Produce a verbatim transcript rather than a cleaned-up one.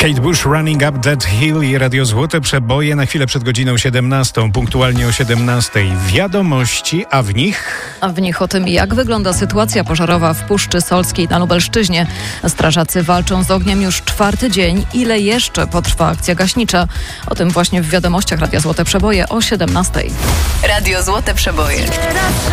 Kate Bush, Running Up That Hill i Radio Złote Przeboje na chwilę przed godziną siedemnastą, punktualnie o siedemnastej. Wiadomości, a w nich... A w nich o tym, jak wygląda sytuacja pożarowa w Puszczy Solskiej na Lubelszczyźnie. Strażacy walczą z ogniem już czwarty dzień. Ile jeszcze potrwa akcja gaśnicza? O tym właśnie w wiadomościach Radia Złote Przeboje o siedemnastej. Radio Złote Przeboje.